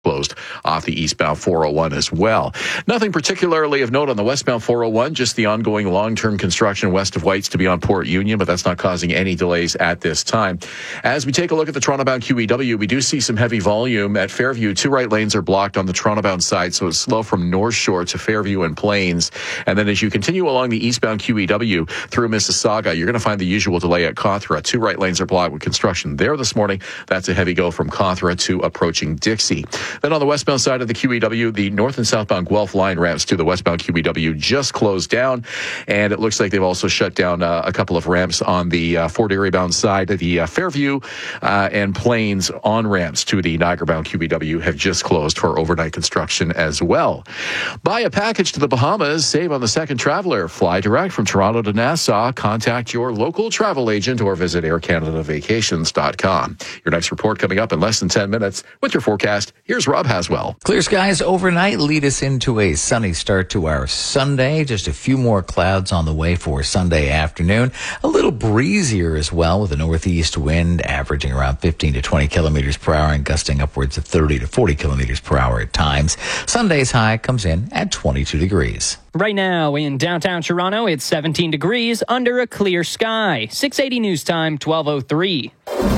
closed off the eastbound 401 as well. Nothing particularly of note on the westbound 401, just the ongoing long-term construction west of Whites to beyond Port Union, but that's not causing any delays at this time. As we take a look at the Toronto-bound QEW, we do see some heavy volume at Fairview. Two right lanes are blocked on the Toronto-bound side, so it's slow from North Shore to Fairview and Plains. And then as you continue along the eastbound QEW through Mississauga, you're going to find the usual delay at Cawthra. Two right lanes are blocked with construction there this morning. That's a heavy go from Cawthra to approaching Dixie. Then on the westbound side of the QEW, the north and southbound Guelph line ramps to the westbound QEW just closed down, and it looks like they've also shut down a couple of ramps on the Fort Erie-bound side. The Fairview and Plains on-ramps to the Niagara-bound QEW have just closed for overnight construction as well. Buy a package to the Bahamas, save on the second traveler. Fly direct from Toronto to Nassau. Contact your local travel agent or visit aircanadavacations.com. Your next report coming up in less than 10 minutes with your forecast. Here's Rob Haswell. Clear skies overnight lead us into a sunny start to our Sunday. Just a few more clouds on the way for Sunday afternoon. A little breezier as well, with a northeast wind averaging around 15 to 20 kilometers per hour and gusting upwards of 30 to 40 kilometers per hour at times. Sunday's high comes in at 22 degrees. Right now in downtown Toronto, it's 17 degrees under a clear sky. 680 news time, 12:03.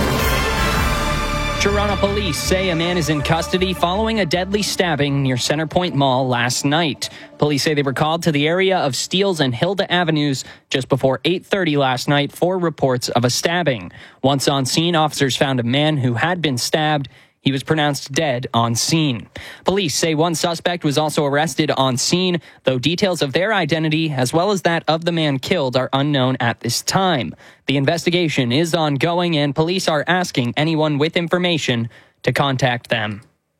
Toronto police say a man is in custody following a deadly stabbing near Centrepoint Mall last night. Police say they were called to the area of Steeles and Hilda Avenues just before 8:30 last night for reports of a stabbing. Once on scene, officers found a man who had been stabbed. He was pronounced dead on scene. Police say one suspect was also arrested on scene, though details of their identity, as well as that of the man killed, are unknown at this time. The investigation is ongoing, and police are asking anyone with information to contact them.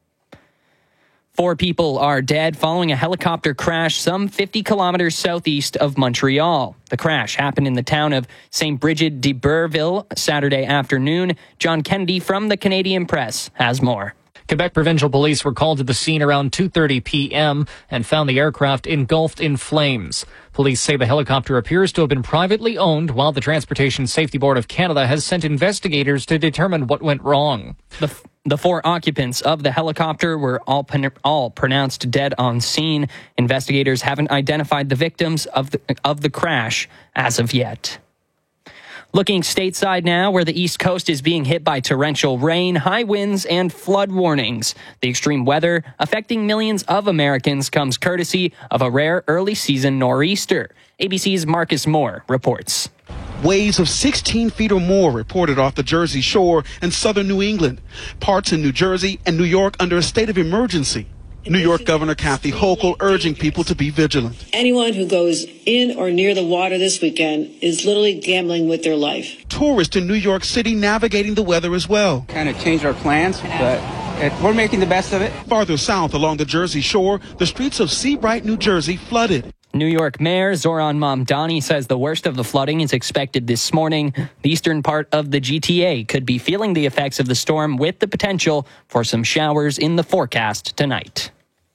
4 people are dead following a helicopter crash some 50 kilometers southeast of Montreal. The crash happened in the town of St. Bridget de Burville Saturday afternoon. John Kennedy from the Canadian Press has more. Quebec Provincial Police were called to the scene around 2:30 p.m. and found the aircraft engulfed in flames. Police say the helicopter appears to have been privately owned, while the Transportation Safety Board of Canada has sent investigators to determine what went wrong. The 4 occupants of the helicopter were all pronounced dead on scene. Investigators haven't identified the victims of the crash as of yet. Looking stateside now, where the East Coast is being hit by torrential rain, high winds, and flood warnings. The extreme weather affecting millions of Americans comes courtesy of a rare early season nor'easter. ABC's Marcus Moore reports. Waves of 16 feet or more reported off the Jersey Shore and southern New England. Parts in New Jersey and New York under a state of emergency. New York Governor Kathy Hochul urging people to be vigilant. Anyone who goes in or near the water this weekend is literally gambling with their life. Tourists in New York City navigating the weather as well. Kind of changed our plans, but we're making the best of it. Farther south along the Jersey Shore, the streets of Seabright, New Jersey flooded. New York Mayor Zoran Mamdani says the worst of the flooding is expected this morning. The eastern part of the GTA could be feeling the effects of the storm, with the potential for some showers in the forecast tonight.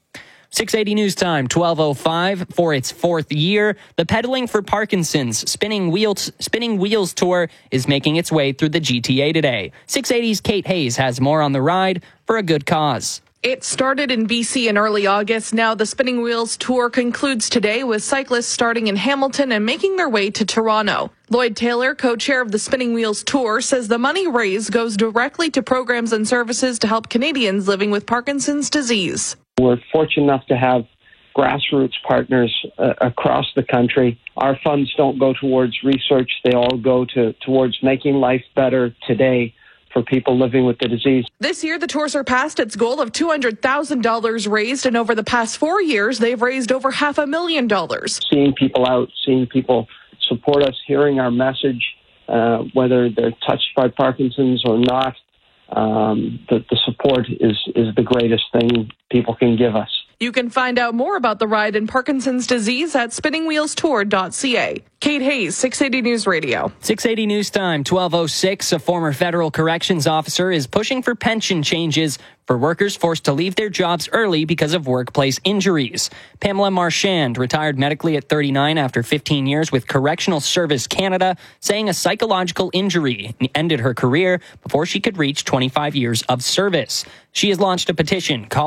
680 news time, 12:05. For its 4th year, the Pedaling for Parkinson's Spinning Wheels Tour is making its way through the GTA today. 680's Kate Hayes has more on the ride for a good cause. It started in BC in early August. Now the Spinning Wheels Tour concludes today, with cyclists starting in Hamilton and making their way to Toronto. Lloyd Taylor, co-chair of the Spinning Wheels Tour, says the money raised goes directly to programs and services to help Canadians living with Parkinson's disease. We're fortunate enough to have grassroots partners across the country. Our funds don't go towards research. They all go towards making life better today for people living with the disease. This year, the tour surpassed its goal of $200,000 raised, and over the past 4 years, they've raised over $500,000. Seeing people out, seeing people support us, hearing our message, whether they're touched by Parkinson's or not, the support is the greatest thing people can give us. You can find out more about the ride in Parkinson's disease at spinningwheelstour.ca. Kate Hayes, 680 News Radio. 680 News Time, 12:06. A former federal corrections officer is pushing for pension changes for workers forced to leave their jobs early because of workplace injuries. Pamela Marchand retired medically at 39 after 15 years with Correctional Service Canada, saying a psychological injury ended her career before she could reach 25 years of service. She has launched a petition